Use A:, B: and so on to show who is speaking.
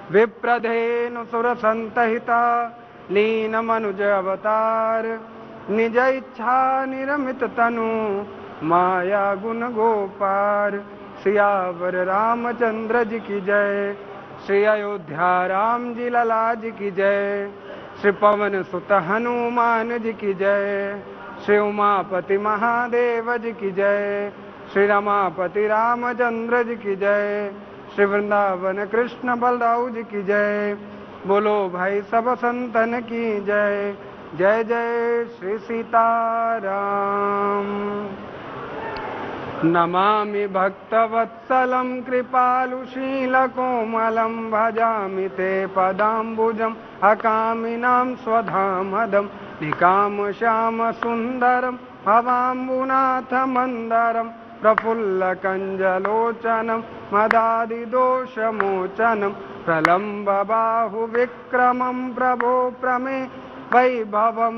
A: विप्रधेनु सुरसंतहिता लीनमनुज अवतार निज इच्छा निरमित तनु माया गुण गोपार। सियावर रामचंद्र जी की जय, श्री अयोध्या राम जी लला जी की जय, श्री पवन सुत हनुमान जी की जय, श्री उमापति महादेव जी की जय, श्री रमापति रामचंद्र जी की जय, श्री वृंदावन कृष्ण बलराव जी की जय। बोलो भाई सब संतन की जय। जय जय श्री सीताराम। नमामि भक्तवत्सलं कृपालुशीलकोमलं भजामि ते पदाम्बुजम् अकामिनां स्वधामदं निकामश्यामसुन्दरं भवाम्बुनाथमन्दरं प्रफुल्लकञ्जलोचनं मदादिदोषमोचनं प्रलम्बबाहुविक्रमं प्रभो प्रमे वैभवम्